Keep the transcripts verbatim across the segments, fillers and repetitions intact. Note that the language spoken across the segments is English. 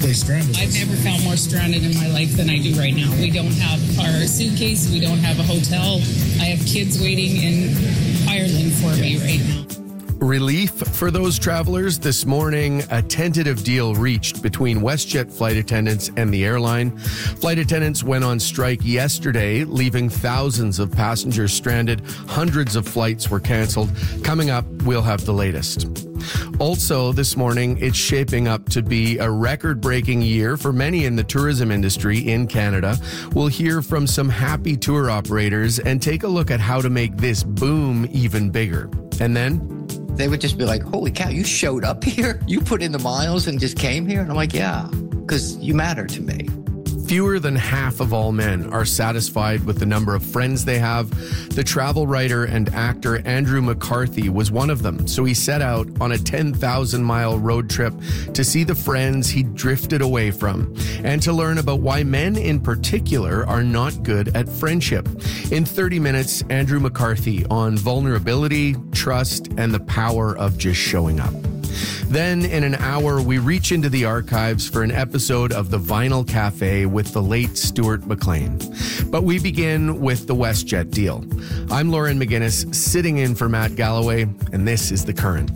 they stranded I've us. never felt more stranded in my life than I do right now. We don't have our suitcase. We don't have a hotel. I have kids waiting in Ireland for me right now. Relief for those travelers. This morning, a tentative deal reached between WestJet flight attendants and the airline. Flight attendants went on strike yesterday, leaving thousands of passengers stranded. Hundreds of flights were canceled. Coming up, we'll have the latest. Also, this morning, it's shaping up to be a record-breaking year for many in the tourism industry in Canada. We'll hear from some happy tour operators and take a look at how to make this boom even bigger. And then they would just be like, holy cow, you showed up here? You put in the miles and just came here? And I'm like, yeah, because you matter to me. Fewer than half of all men are satisfied with the number of friends they have. The travel writer and actor Andrew McCarthy was one of them, so he set out on a ten thousand mile road trip to see the friends he drifted away from and to learn about why men in particular are not good at friendship. In thirty minutes, Andrew McCarthy on vulnerability, trust, and the power of just showing up. Then, in an hour, we reach into the archives for an episode of The Vinyl Cafe with the late Stuart McLean. But we begin with the WestJet deal. I'm Lauren McGinnis, sitting in for Matt Galloway, and this is The Current.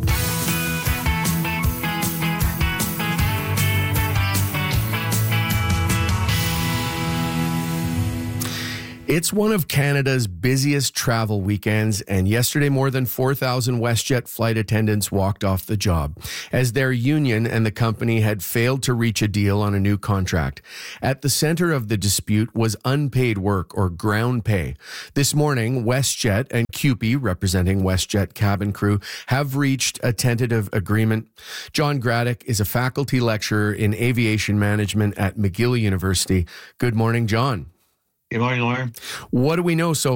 It's one of Canada's busiest travel weekends, and yesterday more than four thousand WestJet flight attendants walked off the job as their union and the company had failed to reach a deal on a new contract. At the center of the dispute was unpaid work, or ground pay. This morning, WestJet and C U P E, representing WestJet cabin crew, have reached a tentative agreement. John Graddick is a faculty lecturer in aviation management at McGill University. Good morning, John. Good morning, Lauren. What do we know so